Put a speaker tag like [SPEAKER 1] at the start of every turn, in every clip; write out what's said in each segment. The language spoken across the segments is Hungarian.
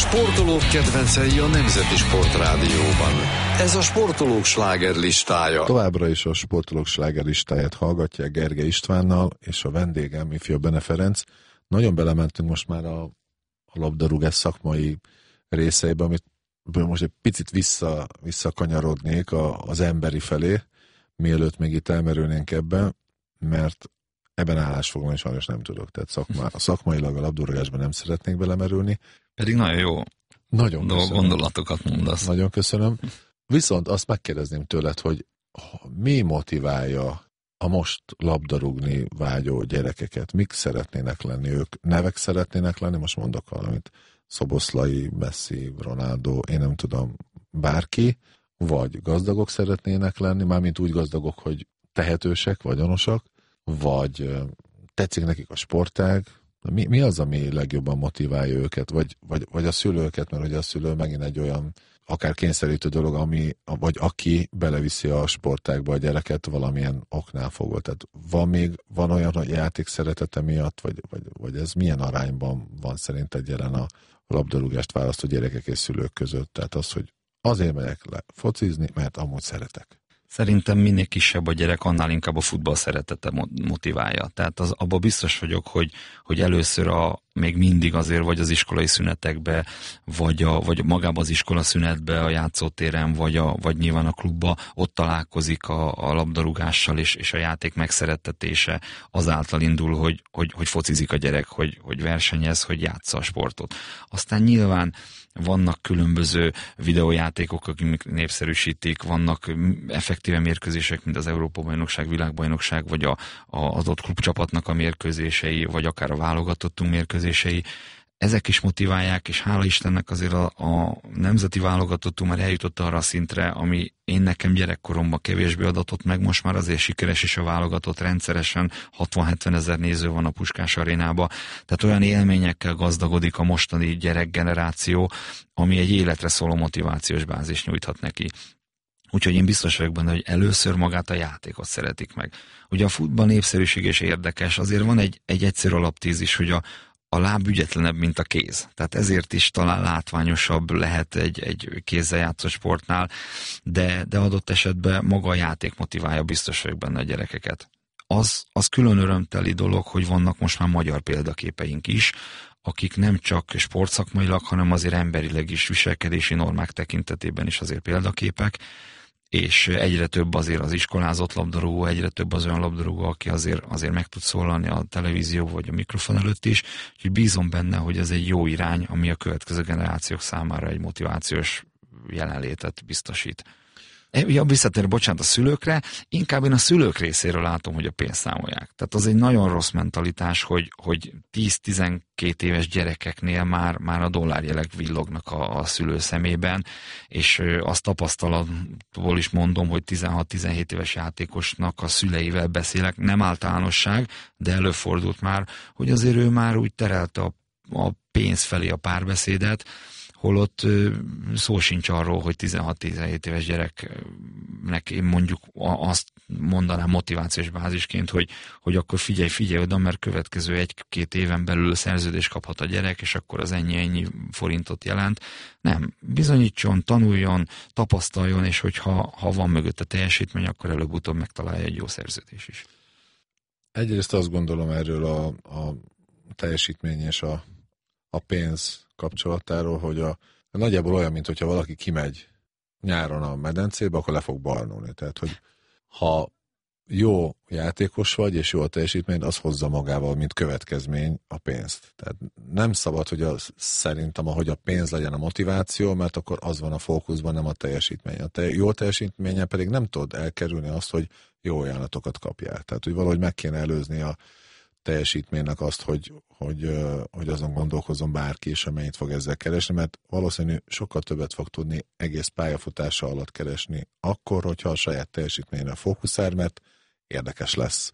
[SPEAKER 1] sportolók kedvencei a Nemzeti Sportrádióban. Ez a sportolók slágerlistája.
[SPEAKER 2] Továbbra is a sportolók slágerlistáját hallgatják Gergely Istvánnal, és a vendégem ifjú Bene Ferenc. Nagyon belementünk most már a labdarúgás szakmai részeibe, amit most egy picit visszakanyarodnék az emberi felé, mielőtt még itt elmerülnénk ebben, mert ebben állásfoglalni sajnos nem tudok. Tehát szakmailag a labdarúgásban nem szeretnék belemerülni.
[SPEAKER 3] Pedig nagyon jó gondolatokat mondasz.
[SPEAKER 2] Nagyon köszönöm. Viszont azt megkérdezném tőled, hogy mi motiválja a most labdarúgni vágyó gyerekeket? Mik szeretnének lenni ők? Nevek szeretnének lenni? Most mondok valamit. Szoboszlai, Messi, Ronaldo, én nem tudom, bárki, vagy gazdagok szeretnének lenni, mármint úgy gazdagok, hogy tehetősek, vagyonosak, vagy tetszik nekik a sportág. Mi az, ami legjobban motiválja őket, vagy a szülőket, mert ugye a szülő megint egy olyan akár kényszerítő dolog, vagy aki beleviszi a sportágba a gyereket valamilyen oknál fogva. Tehát van olyan, hogy játék szeretete miatt, vagy ez milyen arányban van szerinted jelen a labdarúgást választó gyerekek és szülők között? Tehát az, hogy azért megyek le focizni, mert amúgy szeretek.
[SPEAKER 3] Szerintem minél kisebb a gyerek, annál inkább a futball szeretete motiválja. Tehát abban biztos vagyok, hogy először még mindig azért vagy az iskolai szünetekbe, vagy magában az iskola szünetbe, a játszótéren, vagy nyilván a klubba, ott találkozik a labdarúgással, és a játék megszerettetése azáltal indul, hogy focizik a gyerek, hogy versenyez, hogy játsza a sportot. Aztán nyilván vannak különböző videójátékok, akik népszerűsítik, vannak effektíve mérkőzések, mint az Európa-bajnokság, világbajnokság, vagy az adott klubcsapatnak a mérkőzései, vagy akár a válogatottunk mérkőzései. Ezek is motiválják, és hála Istennek azért a nemzeti válogatottunk már eljutott arra a szintre, ami én nekem gyerekkoromban kevésbé adatott meg, most már azért sikeres is a válogatott, rendszeresen 60-70 ezer néző van a Puskás arénába, tehát olyan élményekkel gazdagodik a mostani gyerekgeneráció, ami egy életre szóló motivációs bázis nyújthat neki. Úgyhogy én biztos vagyok benne, hogy először magát a játékot szeretik meg. Ugye a futball népszerűség és érdekes, azért van egy egyszerű alaptézis, hogy a láb ügyetlenebb, mint a kéz. Tehát ezért is talán látványosabb lehet egy kézzel játszott sportnál, de adott esetben maga a játék motiválja, biztos vagyok benne a gyerekeket. Az külön örömteli dolog, hogy vannak most már magyar példaképeink is, akik nem csak sportszakmailag, hanem azért emberileg is, viselkedési normák tekintetében is azért példaképek, és egyre több azért az iskolázott labdarúgó, egyre több az olyan labdarúgó, aki azért meg tud szólalni a televízió vagy a mikrofon előtt is, úgyhogy bízom benne, hogy ez egy jó irány, ami a következő generációk számára egy motivációs jelenlétet biztosít. Visszatér, bocsánat, a szülőkre, inkább én a szülők részéről látom, hogy a pénzt számolják. Tehát az egy nagyon rossz mentalitás, hogy 10-12 éves gyerekeknél már a dollárjelek villognak a szülő szemében, és azt tapasztalatból is mondom, hogy 16-17 éves játékosnak a szüleivel beszélek, nem általánosság, de előfordult már, hogy azért ő már úgy terelte a pénz felé a párbeszédet, holott szó sincs arról, hogy 16-17 éves gyereknek én mondjuk azt mondanám motivációs bázisként, hogy akkor figyelj oda, mert következő 1-2 éven belül szerződést kaphat a gyerek, és akkor az ennyi forintot jelent. Nem, bizonyítson, tanuljon, tapasztaljon, és hogyha van mögött a teljesítmény, akkor előbb-utóbb megtalálja egy jó szerződés is.
[SPEAKER 2] Egyrészt azt gondolom erről a teljesítmény és a pénz kapcsolatáról, hogy nagyjából olyan, mint hogyha valaki kimegy nyáron a medencébe, akkor le fog barnulni. Tehát, hogy ha jó játékos vagy, és jó a teljesítmény, az hozza magával, mint következmény a pénzt. Tehát nem szabad, hogy szerintem, ahogy a pénz legyen a motiváció, mert akkor az van a fókuszban, nem a teljesítmény. Jó teljesítménye pedig nem tudod elkerülni azt, hogy jó ajánlatokat kapjál. Tehát, hogy valahogy meg kéne előzni a teljesítménynek azt, hogy azon gondolkozom bárki is, amennyit fog ezzel keresni, mert valószínű sokkal többet fog tudni egész pályafutása alatt keresni akkor, hogyha a saját teljesítményre fókuszál, mert érdekes lesz,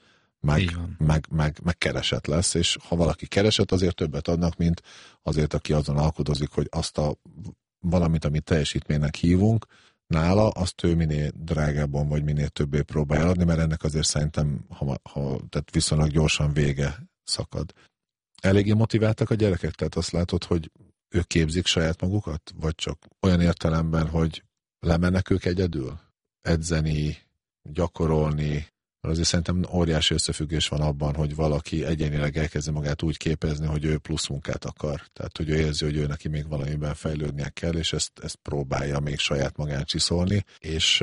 [SPEAKER 2] meg keresett lesz, és ha valaki keresett, azért többet adnak, mint azért, aki azon alkudozik, hogy azt a valamit, amit teljesítménynek hívunk, nála, azt ő minél drágábban, vagy minél többé próbálja adni, mert ennek azért szerintem tehát viszonylag gyorsan vége szakad. Eléggé motiváltak a gyerekek? Tehát azt látod, hogy ők képzik saját magukat? Vagy csak olyan értelemben, hogy lemennek ők egyedül? Edzeni, gyakorolni? Azért szerintem óriási összefüggés van abban, hogy valaki egyénileg elkezdi magát úgy képezni, hogy ő plusz munkát akar. Tehát, hogy ő érzi, hogy ő neki még valamiben fejlődnie kell, és ezt próbálja még saját magán csiszolni. És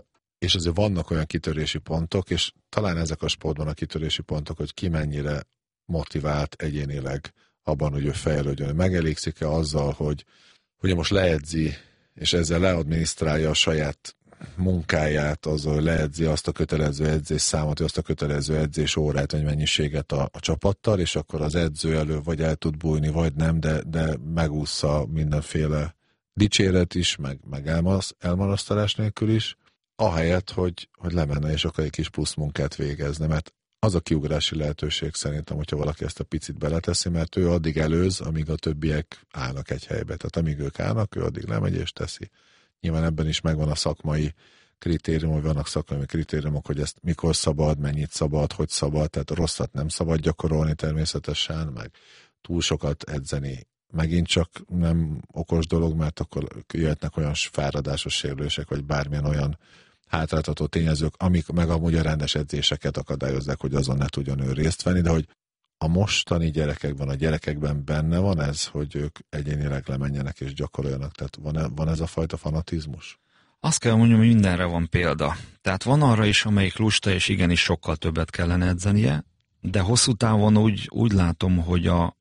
[SPEAKER 2] azért vannak olyan kitörési pontok, és talán ezek a sportban a kitörési pontok, hogy ki mennyire motivált egyénileg abban, hogy ő fejlődjön. Megelégszik-e azzal, hogy ugye most leedzi, és ezzel leadminisztrálja a saját munkáját, azzal, hogy leedzi azt a kötelező edzésszámot, azt a kötelező edzés órát, vagy mennyiséget a csapattal, és akkor az edző elő vagy el tud bújni, vagy nem, de megúszza mindenféle dicséret is, meg elmarasztalás nélkül is, ahelyett, hogy lemenne, és akkor egy kis plusz munkát végezne, mert az a kiugrási lehetőség szerintem, hogyha valaki ezt a picit beleteszi, mert ő addig előz, amíg a többiek állnak egy helybe. Tehát amíg ők állnak, ő addig lemegy és teszi. Nyilván ebben is megvan a szakmai kritérium, hogy vannak szakmai kritériumok, hogy ezt mikor szabad, mennyit szabad, hogy szabad, tehát rosszat nem szabad gyakorolni természetesen, meg túl sokat edzeni megint csak nem okos dolog, mert akkor jöhetnek olyan fáradásos sérülések, vagy bármilyen olyan hátráltató tényezők, amik meg amúgy a rendes edzéseket akadályozzák, hogy azon ne tudjon ő részt venni, de hogy a mostani a gyerekekben benne van ez, hogy ők egyénileg lemenjenek és gyakoroljanak, tehát van ez a fajta fanatizmus?
[SPEAKER 3] Azt kell mondjam, hogy mindenre van példa. Tehát van arra is, amelyik lusta, és igenis sokkal többet kellene edzenie, de hosszú távon úgy látom, hogy a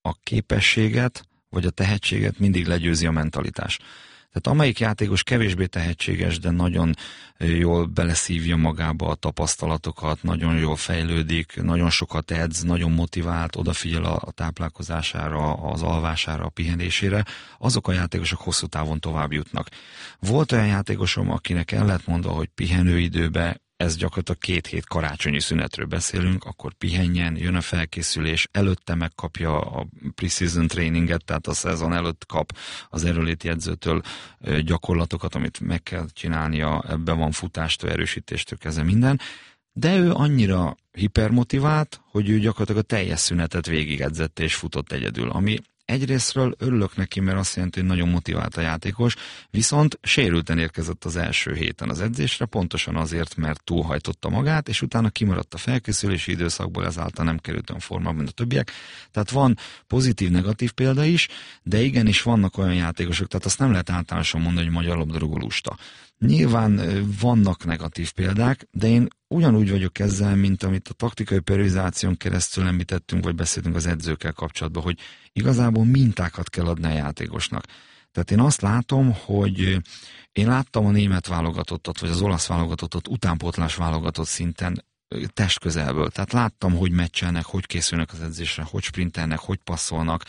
[SPEAKER 3] képességet, vagy a tehetséget mindig legyőzi a mentalitás. Tehát amelyik játékos kevésbé tehetséges, de nagyon jól beleszívja magába a tapasztalatokat, nagyon jól fejlődik, nagyon sokat edz, nagyon motivált, odafigyel a táplálkozására, az alvására, a pihenésére, azok a játékosok hosszú távon tovább jutnak. Volt olyan játékosom, akinek el lehet mondani, hogy pihenőidőben, ez gyakorlatilag 2 hét karácsonyi szünetről beszélünk, akkor pihenjen, jön a felkészülés, előtte megkapja a pre-season traininget, tehát a szezon előtt kap az erőléti edzőtől gyakorlatokat, amit meg kell csinálnia, ebben van futástól, erősítéstől kezdve minden, de ő annyira hipermotivált, hogy ő gyakorlatilag a teljes szünetet végigedzette és futott egyedül, ami egyrésztről örülök neki, mert azt jelenti, hogy nagyon motivált a játékos, viszont sérülten érkezett az első héten az edzésre, pontosan azért, mert túlhajtotta magát, és utána kimaradt a felkészülési időszakból, ezáltal nem került olyan formában, mint a többiek. Tehát van pozitív-negatív példa is, de igenis vannak olyan játékosok, tehát azt nem lehet általánosan mondani, hogy magyar labdarúgó lusta. Nyilván vannak negatív példák, de én ugyanúgy vagyok ezzel, mint amit a taktikai periodizáción keresztül említettünk, vagy beszéltünk az edzőkkel kapcsolatban, hogy igazából mintákat kell adni a játékosnak. Tehát én azt látom, hogy én láttam a német válogatottat, vagy az olasz válogatottat utánpótlás válogatott szinten testközelből. Tehát láttam, hogy meccselnek, hogy készülnek az edzésre, hogy sprintelnek, hogy passzolnak.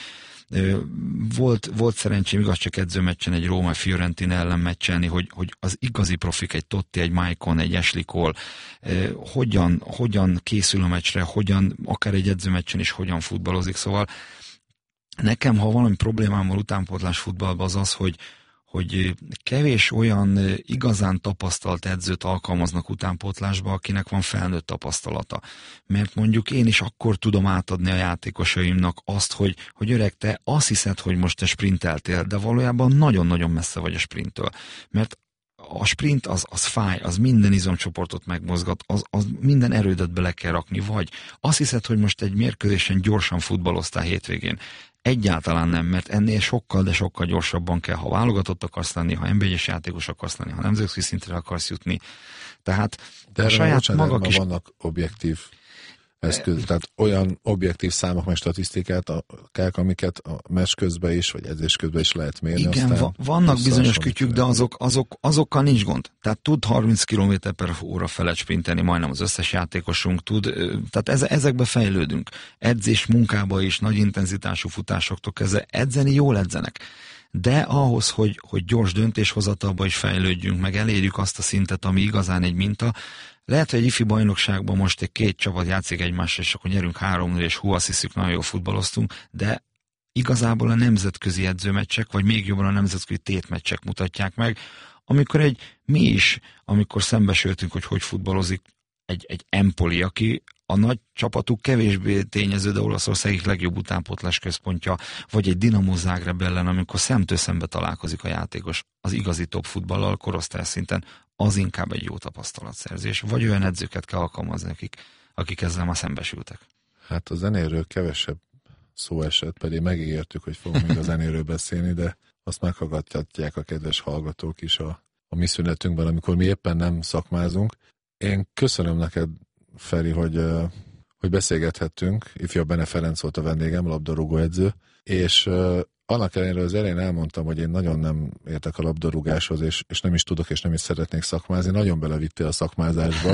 [SPEAKER 3] Volt szerencsém igaz csak edzőmeccsen egy Róma Fiorentina ellen meccselni, hogy az igazi profik, egy Totti, egy Maicon, egy Ashley Cole hogyan készül a meccsre, hogyan, akár egy edzőmeccsen is hogyan futballozik, szóval nekem, ha valami problémám van utánpótlás futballban, az, hogy kevés olyan igazán tapasztalt edzőt alkalmaznak utánpótlásba, akinek van felnőtt tapasztalata. Mert mondjuk én is akkor tudom átadni a játékosaimnak azt, hogy öreg, te azt hiszed, hogy most te sprinteltél, de valójában nagyon-nagyon messze vagy a sprinttől. Mert a sprint az fáj, az minden izomcsoportot megmozgat, az minden erődet bele kell rakni, vagy azt hiszed, hogy most egy mérkőzésen gyorsan futballoztál hétvégén. Egyáltalán nem, mert ennél sokkal, de sokkal gyorsabban kell, ha válogatott akarsz lenni, ha NB1-es játékos akarsz lenni, ha nemzetközi szintre akarsz jutni. Tehát
[SPEAKER 2] de
[SPEAKER 3] a saját magak is...
[SPEAKER 2] vannak objektív eszköz, tehát olyan objektív számok, meg statisztikák, amiket a meccs közben is, vagy edzés közben is lehet mérni.
[SPEAKER 3] Igen, vannak bizonyos kütyük, de azokkal nincs gond. Tehát tud 30 km/h felett sprinteni majdnem az összes játékosunk, tehát ezekbe fejlődünk. Edzés munkába is, nagy intenzitású futásoktól kezdve edzeni, jól edzenek. De ahhoz, hogy gyors döntéshozatalba is fejlődjünk, meg elérjük azt a szintet, ami igazán egy minta, lehet, hogy egy ifi bajnokságban most egy 2 csapat játszik egymással, és akkor nyerünk 3-0, és azt hiszük, nagyon jól futballoztunk, de igazából a nemzetközi edzőmeccsek, vagy még jobban a nemzetközi tétmeccsek mutatják meg, amikor mi is, amikor szembesültünk, hogy futballozik egy Empoli, aki a nagy csapatuk kevésbé tényező, de Olaszország egyik legjobb utánpótlás központja, vagy egy Dinamo Zágráb ellen, amikor szemtől szembe találkozik a játékos az igazi top futballal korosztály szinten, az inkább egy jó tapasztalatszerzés. Vagy olyan edzőket kell alkalmazni, akik ezzel már szembesültek.
[SPEAKER 2] Hát a zenéről kevesebb szó esett, pedig megígértük, hogy fogunk még a zenéről beszélni, de azt meghallgatják a kedves hallgatók is a mi szünetünkben, amikor mi éppen nem szakmázunk. Én köszönöm neked, Feri, hogy beszélgethettünk. Ifjabb Bene Ferenc volt a vendégem, labdarúgó edző, és annak ellenére az elején elmondtam, hogy én nagyon nem értek a labdarúgáshoz, és nem is tudok, és nem is szeretnék szakmázni. Nagyon belevittél a szakmázásba,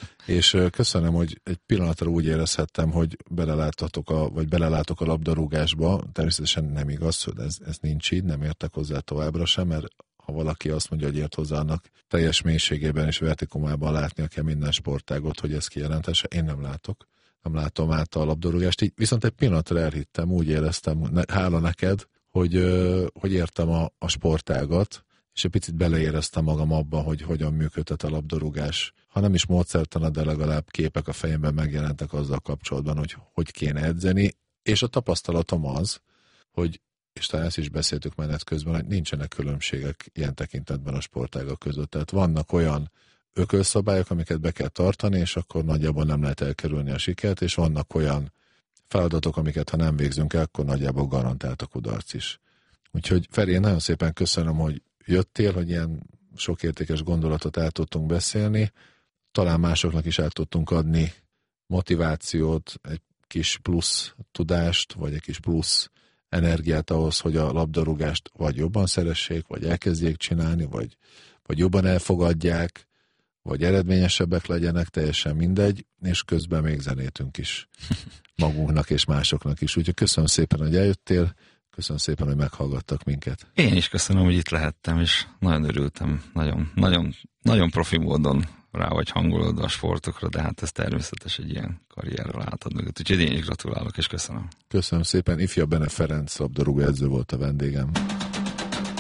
[SPEAKER 2] és köszönöm, hogy egy pillanatra úgy érezhettem, hogy belelátok a labdarúgásba. Természetesen nem igaz, hogy ez nincs így, nem értek hozzá továbbra sem, mert ha valaki azt mondja, hogy ért hozzá, annak teljes mélységében és vertikumában látnia kell minden sportágot, hogy ez kijelentese. Én nem látok. Nem látom át a labdarúgást. Így viszont egy pillanatra elhittem, úgy éreztem, hála neked, hogy értem a sportágat, és egy picit beleéreztem magam abban, hogy hogyan működhet a labdarúgás. Ha nem is módszertanad, de legalább képek a fejemben megjelentek azzal kapcsolatban, hogy kéne edzeni, és a tapasztalatom az, hogy, és talán ezt is beszéltük menet közben, hogy nincsenek különbségek ilyen tekintetben a sportágak között. Tehát vannak olyan ökölszabályok, amiket be kell tartani, és akkor nagyjából nem lehet elkerülni a sikert, és vannak olyan feladatok, amiket ha nem végzünk el, akkor nagyjából garantált a kudarc is. Úgyhogy Feri, én nagyon szépen köszönöm, hogy jöttél, hogy ilyen sok értékes gondolatot el tudtunk beszélni. Talán másoknak is el tudtunk adni motivációt, egy kis plusz tudást, vagy egy kis plusz energiát ahhoz, hogy a labdarúgást vagy jobban szeressék, vagy elkezdjék csinálni, vagy jobban elfogadják, vagy eredményesebbek legyenek, teljesen mindegy, és közben még zenétünk is magunknak és másoknak is. Úgyhogy köszönöm szépen, hogy eljöttél, köszönöm szépen, hogy meghallgattak minket.
[SPEAKER 3] Én is köszönöm, hogy itt lehettem, és nagyon örültem, nagyon profi módon rá vagy hangolod a sportokra, de hát ez természetes egy ilyen karrierről átad mögött. Úgyhogy én is gratulálok, és köszönöm.
[SPEAKER 2] Köszönöm szépen, ifjabb Bene Ferenc labdarúgó edző volt a vendégem.